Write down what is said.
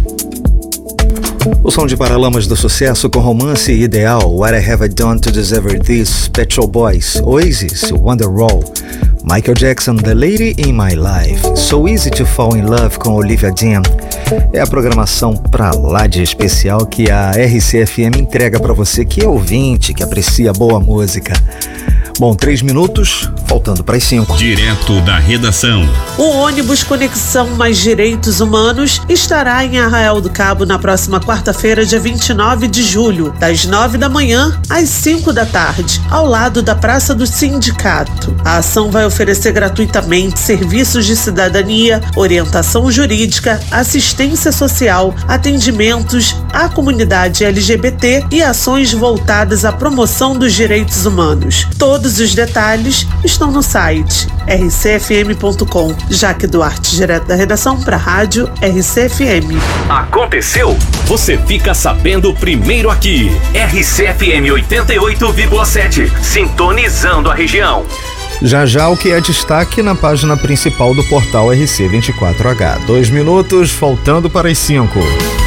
O som de Paralamas do Sucesso com Romance Ideal, What I Have Done to Deserve This, Pet Shop Boys, Oasis, Wonderwall, Michael Jackson, The Lady in My Life, So Easy to Fall in Love com Olivia Dean. É a programação pra lá de especial que a RCFM entrega pra você que é ouvinte, que aprecia boa música. Bom, 3 minutos, faltando para as 5. Direto da redação. O ônibus Conexão Mais Direitos Humanos estará em Arraial do Cabo na próxima quarta-feira, dia 29 de julho, das 9 da manhã às 5 da tarde, ao lado da Praça do Sindicato. A ação vai oferecer gratuitamente serviços de cidadania, orientação jurídica, assistência social, atendimentos à comunidade LGBT e ações voltadas à promoção dos direitos humanos. Todos os detalhes estão no site rcfm.com. Jaque Duarte, direto da redação para a Rádio RCFM. Aconteceu? Você fica sabendo primeiro aqui. RCFM 88,7, sintonizando a região. Já já o que é destaque na página principal do portal RC24H. 2 minutos, faltando para as 5.